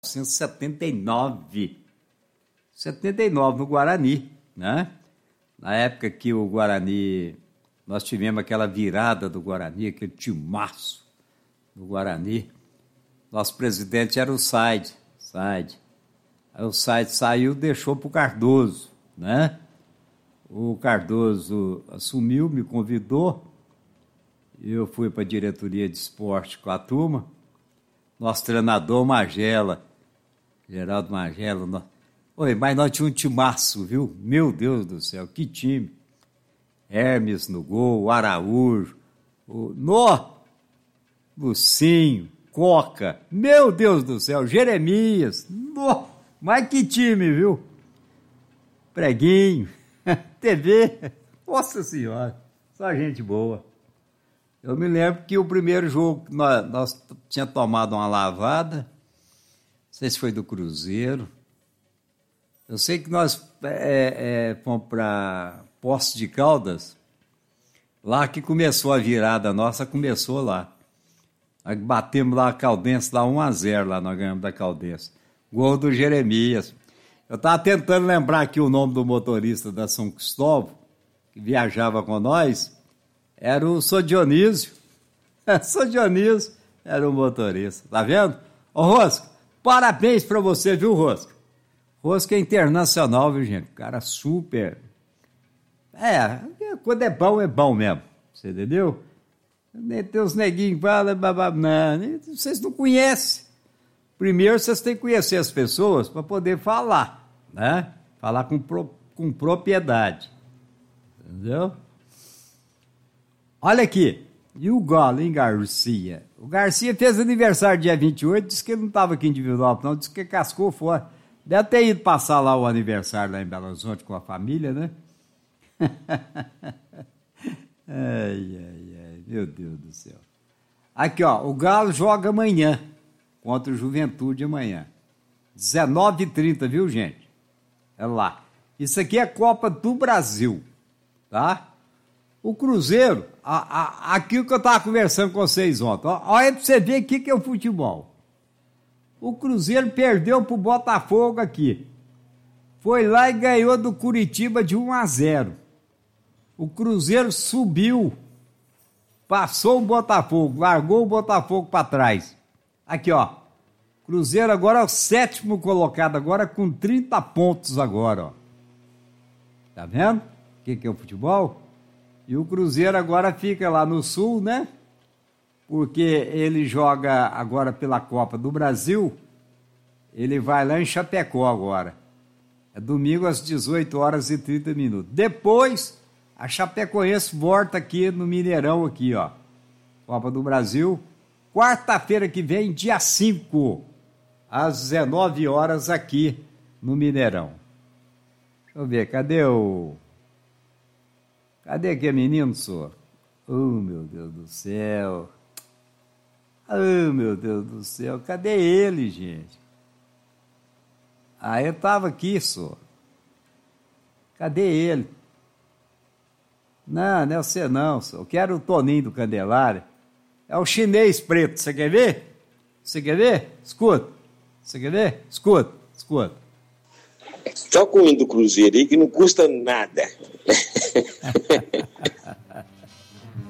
1979. 79 no Guarani, né? Na época que o Guarani, nós tivemos aquela virada do Guarani, aquele timaço do Guarani. Nosso presidente era o Said. Aí o Said saiu, deixou para o Cardoso, né? O Cardoso assumiu, me convidou, eu fui para a diretoria de esporte com a turma. Nosso treinador Magela, Geraldo Magela, oi, mas nós tínhamos um timaço, viu? Meu Deus do céu, que time! Hermes no gol, Araújo, Lucinho, Coca, meu Deus do céu, Jeremias, mas que time, viu? Preguinho, TV, nossa senhora, só gente boa. Eu me lembro que o primeiro jogo nós tínhamos tomado uma lavada, não sei se foi do Cruzeiro. Eu sei que nós fomos para Poços de Caldas, lá que começou a virada nossa, começou lá. Nós batemos lá a Caldense, lá 1-0, lá nós ganhamos da Caldense. Gol do Jeremias. Eu estava tentando lembrar aqui o nome do motorista da São Cristóvão, que viajava com nós, era o Sr. Dionísio. Sr. Dionísio era o motorista, tá vendo? Ô Rosca, parabéns para você, viu, Rosca? Rosca é internacional, viu, gente? Cara super... quando é bom mesmo, você entendeu? Tem os neguinhos que falam, não, vocês não conhecem. Primeiro vocês têm que conhecer as pessoas para poder falar, né? Falar com propriedade, entendeu? Olha aqui, e o Galo, hein, Garcia? O Garcia fez aniversário dia 28, disse que ele não estava aqui em Divinópolis, não, disse que cascou fora. Deve ter ido passar lá o aniversário lá em Belo Horizonte com a família, né? Ai, meu Deus do céu. Aqui, ó, o Galo joga amanhã, contra o Juventude amanhã. 19h30, viu, gente? É lá. Isso aqui é a Copa do Brasil, tá? O Cruzeiro, aquilo que eu estava conversando com vocês ontem, olha para você ver o que é o futebol. O Cruzeiro perdeu para o Botafogo aqui. Foi lá e ganhou do Curitiba de 1-0. O Cruzeiro subiu, passou o Botafogo, largou o Botafogo para trás. Aqui, ó. Cruzeiro agora é o 7º colocado, agora com 30 pontos agora, ó. Tá vendo? O que é o futebol? E o Cruzeiro agora fica lá no Sul, né? Porque ele joga agora pela Copa do Brasil, ele vai lá em Chapecó agora. É domingo às 18h30. Depois, a Chapecoense volta aqui no Mineirão, aqui, ó. Copa do Brasil, quarta-feira que vem, dia 5, às 19h aqui no Mineirão. Deixa eu ver, cadê aquele menino, senhor? Oh, meu Deus do céu. Oh, meu Deus do céu, cadê ele, gente? Eu estava aqui, senhor. Cadê ele? Não é você não, senhor. Eu quero o Toninho do Candelária. É o chinês preto, você quer ver? Você quer ver? Escuta. Você quer ver? Escuta. Só com o hino do Cruzeiro aí que não custa nada.